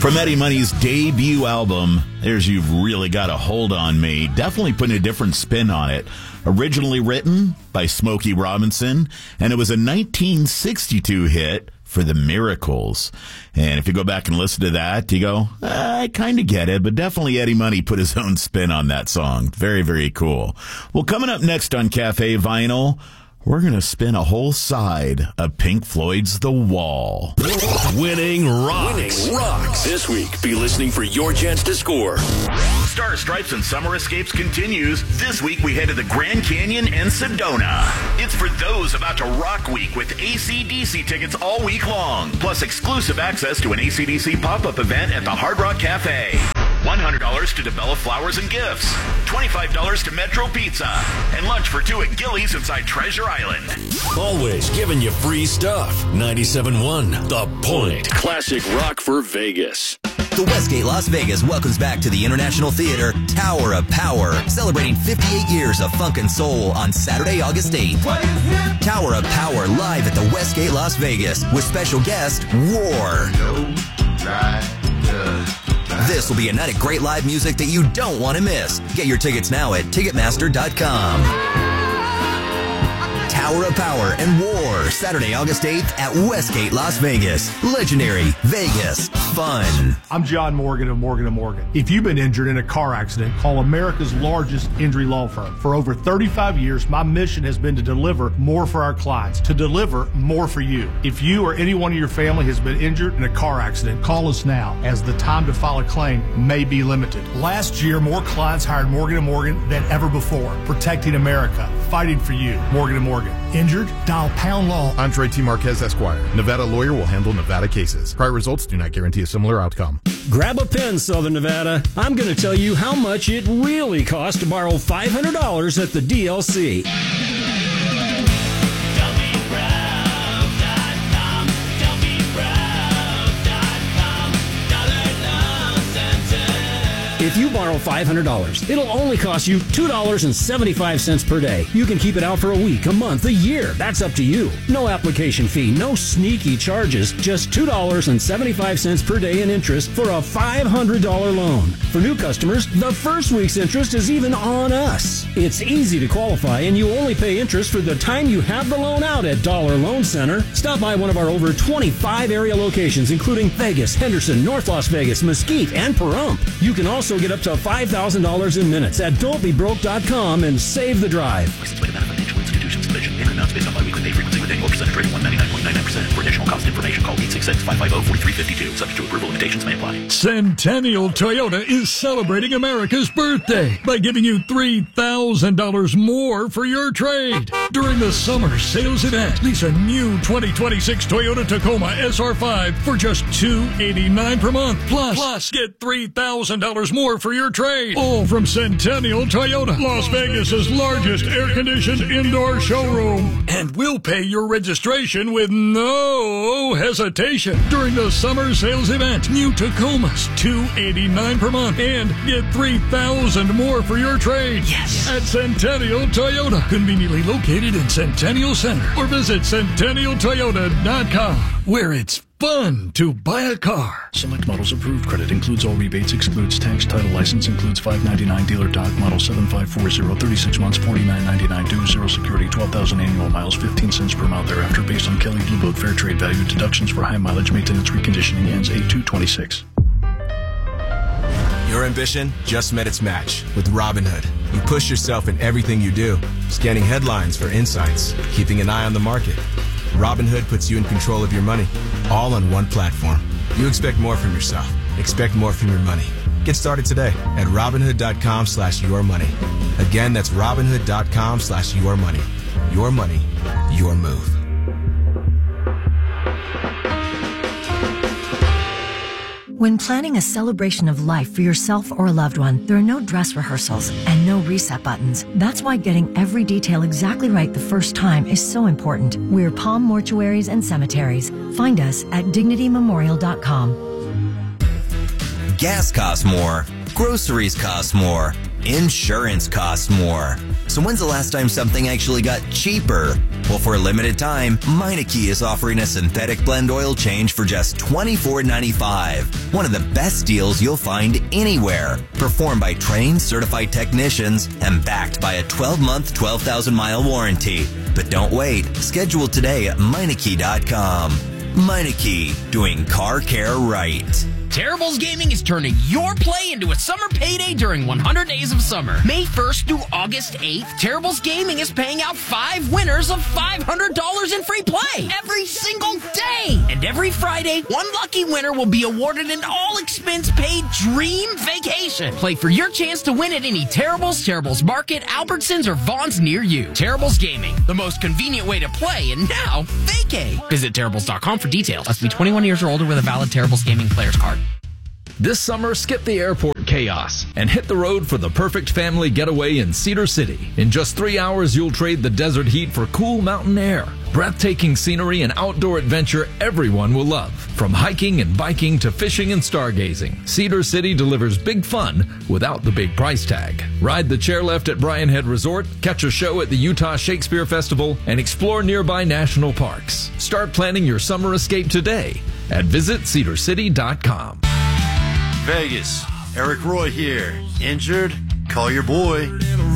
From Eddie Money's debut album, there's You've Really Got a Hold on Me. Definitely putting a different spin on it. Originally written by Smokey Robinson, and it was a 1962 hit for the Miracles. And if you go back and listen to that, you go, I kind of get it, but definitely Eddie Money put his own spin on that song. Very, very cool. Well, coming up next on Cafe Vinyl, we're going to spin a whole side of Pink Floyd's The Wall. Winning rocks. Winning rocks. This week, be listening for your chance to score. Star Stripes and Summer Escapes continues. This week, we head to the Grand Canyon and Sedona. It's for those about to rock week with AC/DC tickets all week long, plus exclusive access to an AC/DC pop-up event at the Hard Rock Cafe. $100 to DeBella Flowers and Gifts, $25 to Metro Pizza, and lunch for two at Gillies inside Treasure Island. Always giving you free stuff. 97.1 The Point. Classic rock for Vegas. The Westgate Las Vegas welcomes back to the International Theater Tower of Power, celebrating 58 years of funk and soul on Saturday, August 8th. Tower of Power live at the Westgate Las Vegas with special guest Roar. This will be a night of great live music that you don't want to miss. Get your tickets now at Ticketmaster.com. Tower of Power and War, Saturday, August 8th at Westgate, Las Vegas. Legendary Vegas fun. I'm John Morgan of Morgan & Morgan. If you've been injured in a car accident, call America's largest injury law firm. For over 35 years, my mission has been to deliver more for our clients, to deliver more for you. If you or anyone in your family has been injured in a car accident, call us now, as the time to file a claim may be limited. Last year, more clients hired Morgan & Morgan than ever before. Protecting America, fighting for you. Morgan & Morgan. Injured? Dial Pound Law. Andre T. Marquez, Esquire. Nevada lawyer will handle Nevada cases. Prior results do not guarantee a similar outcome. Grab a pen, Southern Nevada. I'm going to tell you how much it really costs to borrow $500 at the DLC. If you borrow $500, it'll only cost you $2.75 per day. You can keep it out for a week, a month, a year. That's up to you. No application fee, no sneaky charges, just $2.75 per day in interest for a $500 loan. For new customers, the first week's interest is even on us. It's easy to qualify, and you only pay interest for the time you have the loan out at Dollar Loan Center. Stop by one of our over 25 area locations, including Vegas, Henderson, North Las Vegas, Mesquite, and Pahrump. You can also get up to $5,000 in minutes at don'tbebroke.com and save the drive. Licensed by Nevada Financial Institutions Division. Payment amounts based on biweekly pay frequency with annual percentage rate of 199.99%. For additional cost information, call 866-550-4352. Subject to approval, limitations may apply. Centennial Toyota is celebrating America's birthday by giving you $3,000 more for your trade. During the summer sales event, lease a new 2026 Toyota Tacoma SR5 for just $289 per month. Plus get $3,000 more for your trade. All from Centennial Toyota, Las Vegas's largest air-conditioned indoor showroom. And we'll pay your registration with no hesitation. During the summer sales event, new Tacomas, $289 per month. And get $3,000 more for your trade. Yes! At Centennial Toyota, conveniently located in Centennial Center. Or visit CentennialToyota.com, where it's fun to buy a car. Select models approved. Credit includes all rebates, excludes tax, title, license, includes $599 dealer doc, model 7540, 36 months, $49.99 due, 0 security, 12,000 annual miles, 15 cents per mile thereafter, based on Kelly Blue Book fair trade value. Deductions for high mileage maintenance reconditioning ends 8/2/26. Your ambition just met its match with Robinhood. You push yourself in everything you do, scanning headlines for insights, keeping an eye on the market. Robinhood puts you in control of your money, all on one platform. You expect more from yourself. Expect more from your money. Get started today at Robinhood.com/yourmoney. Again, that's Robinhood.com/yourmoney. Your money, your move. When planning a celebration of life for yourself or a loved one, there are no dress rehearsals and no reset buttons. That's why getting every detail exactly right the first time is so important. We're Palm Mortuaries and Cemeteries. Find us at DignityMemorial.com. Gas costs more. Groceries cost more. insurance costs more. So when's the last time something actually got cheaper? Well, for a limited time, Meineke is offering a synthetic blend oil change for just $24.95. One of the best deals you'll find anywhere. Performed by trained, certified technicians and backed by a 12-month, 12,000-mile warranty. But don't wait. Schedule today at Meineke.com. Meineke, doing car care right. Terribles Gaming is turning your play into a summer payday during 100 Days of Summer. May 1st through August 8th, Terribles Gaming is paying out 5 winners of $500 in free play every single day. And every Friday, one lucky winner will be awarded an all-expense-paid dream vacation. Play for your chance to win at any Terribles, Terribles Market, Albertsons, or Vaughn's near you. Terribles Gaming, the most convenient way to play, and now vacay. Visit Terribles.com for details. Must be 21 years or older with a valid Terribles Gaming player's card. This summer, skip the airport chaos and hit the road for the perfect family getaway in Cedar City. In just 3 hours, you'll trade the desert heat for cool mountain air, breathtaking scenery, and outdoor adventure everyone will love. From hiking and biking to fishing and stargazing, Cedar City delivers big fun without the big price tag. Ride the chairlift at Bryan Head Resort, catch a show at the Utah Shakespeare Festival, and explore nearby national parks. Start planning your summer escape today at visitcedarcity.com. Vegas, Eric Roy here. Injured? Call your boy.